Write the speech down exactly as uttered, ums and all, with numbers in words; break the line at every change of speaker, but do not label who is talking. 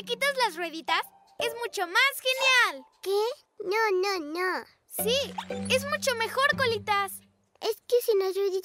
quitas las rueditas, es mucho más genial.
¿Qué? No, no, no.
Sí, es mucho mejor, Colitas.
Es que sin las rueditas